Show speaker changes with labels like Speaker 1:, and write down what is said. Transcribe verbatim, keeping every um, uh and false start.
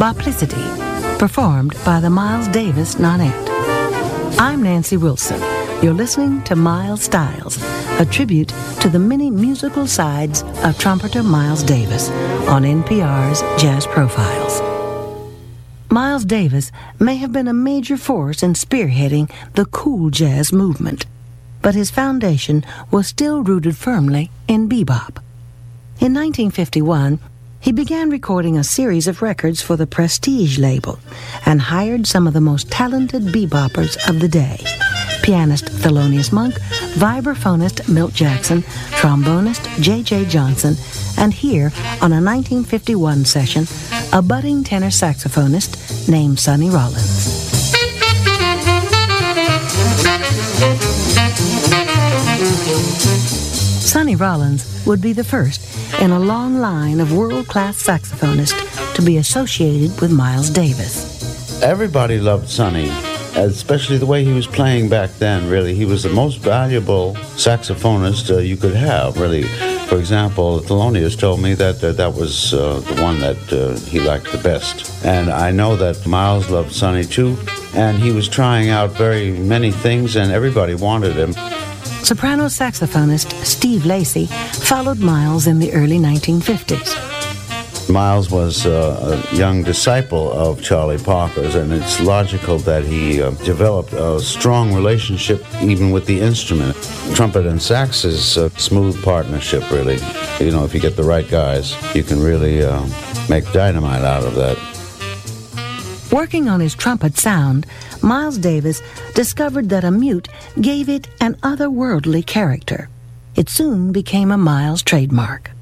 Speaker 1: Boplicity, performed by the Miles Davis Nonette. I'm Nancy Wilson. You're listening to Miles Styles, a tribute to the many musical sides of trumpeter Miles Davis on N P R's Jazz Profiles. Miles Davis may have been a major force in spearheading the cool jazz movement, but his foundation was still rooted firmly in bebop. In nineteen fifty-one, he began recording a series of records for the Prestige label and hired some of the most talented beboppers of the day: pianist Thelonious Monk, vibraphonist Milt Jackson, trombonist J J Johnson, and here, on a nineteen fifty-one session, a budding tenor saxophonist named Sonny Rollins. Sonny Rollins would be the first in a long line of world-class saxophonists to be associated with Miles Davis.
Speaker 2: Everybody loved Sonny, especially the way he was playing back then, really. He was the most valuable saxophonist uh, you could have, really. For example, Thelonious told me that uh, that was uh, the one that uh, he liked the best. And I know that Miles loved Sonny too, and he was trying out very many things, and everybody wanted him.
Speaker 1: Soprano saxophonist Steve Lacy followed Miles in the early nineteen fifties.
Speaker 2: Miles was uh, a young disciple of Charlie Parker's, and it's logical that he uh, developed a strong relationship even with the instrument. Trumpet and sax is a smooth partnership, really. You know, if you get the right guys, you can really uh, make dynamite out of that.
Speaker 1: Working on his trumpet sound, Miles Davis discovered that a mute gave it an otherworldly character. It soon became a Miles trademark.